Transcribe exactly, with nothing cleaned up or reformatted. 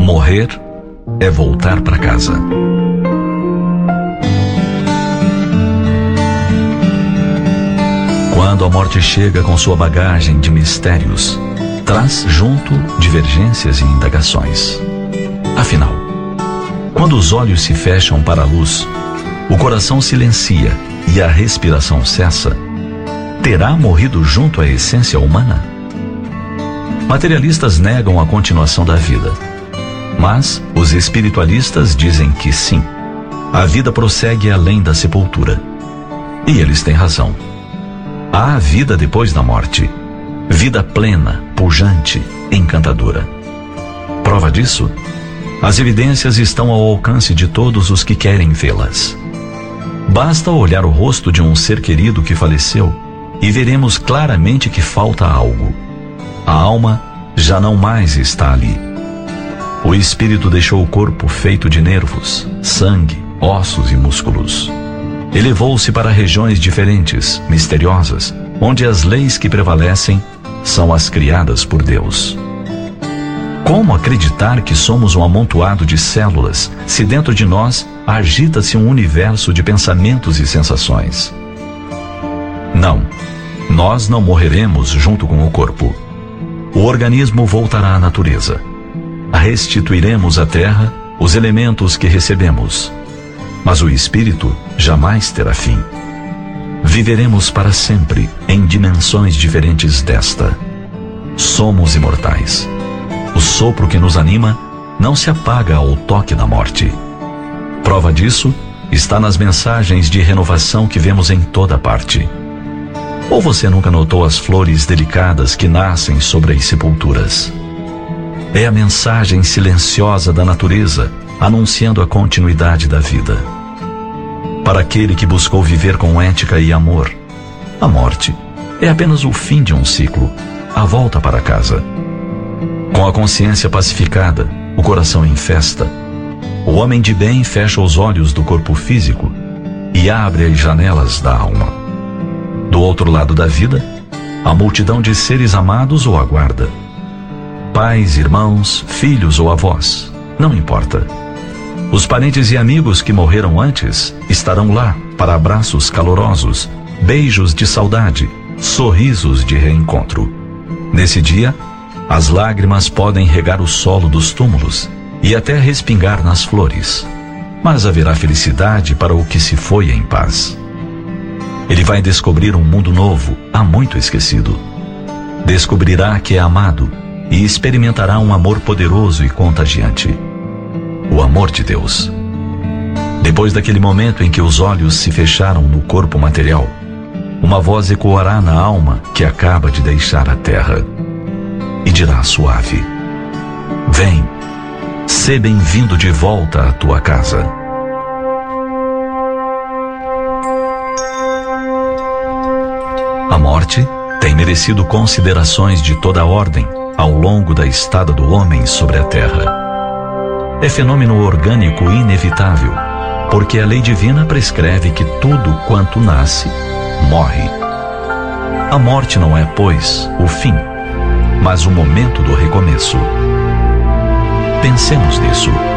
Morrer é voltar para casa. Quando a morte chega com sua bagagem de mistérios, traz junto divergências e indagações. Afinal, quando os olhos se fecham para a luz, o coração silencia e a respiração cessa, terá morrido junto à essência humana? Materialistas negam a continuação da vida, mas os espiritualistas dizem que sim, a vida prossegue além da sepultura. E eles têm razão. Há vida depois da morte, vida plena, pujante, encantadora. Prova disso? As evidências estão ao alcance de todos os que querem vê-las. Basta olhar o rosto de um ser querido que faleceu e veremos claramente que falta algo. A alma já não mais está ali. O espírito deixou o corpo feito de nervos, sangue, ossos e músculos. Elevou-se para regiões diferentes, misteriosas, onde as leis que prevalecem são as criadas por Deus. Como acreditar que somos um amontoado de células, se dentro de nós agita-se um universo de pensamentos e sensações? Não, nós não morreremos junto com o corpo. O organismo voltará à natureza. Restituiremos à terra os elementos que recebemos. Mas o espírito jamais terá fim. Viveremos para sempre em dimensões diferentes desta. Somos imortais. O sopro que nos anima não se apaga ao toque da morte. Prova disso está nas mensagens de renovação que vemos em toda parte. Ou você nunca notou as flores delicadas que nascem sobre as sepulturas? É a mensagem silenciosa da natureza anunciando a continuidade da vida. Para aquele que buscou viver com ética e amor, a morte é apenas o fim de um ciclo, a volta para casa. Com a consciência pacificada, o coração em festa, o homem de bem fecha os olhos do corpo físico e abre as janelas da alma. Do outro lado da vida, a multidão de seres amados o aguarda. Pais, irmãos, filhos ou avós, não importa. Os parentes e amigos que morreram antes estarão lá para abraços calorosos, beijos de saudade, sorrisos de reencontro. Nesse dia, as lágrimas podem regar o solo dos túmulos e até respingar nas flores, mas haverá felicidade para o que se foi em paz. Ele vai descobrir um mundo novo, há muito esquecido. Descobrirá que é amado e experimentará um amor poderoso e contagiante. O amor de Deus. Depois daquele momento em que os olhos se fecharam no corpo material, uma voz ecoará na alma que acaba de deixar a terra e dirá suave: vem, sê bem-vindo de volta à tua casa. A morte tem merecido considerações de toda a ordem ao longo da estada do homem sobre a terra. É fenômeno orgânico inevitável, porque a lei divina prescreve que tudo quanto nasce, morre. A morte não é, pois, o fim, mas o momento do recomeço. Pensemos nisso.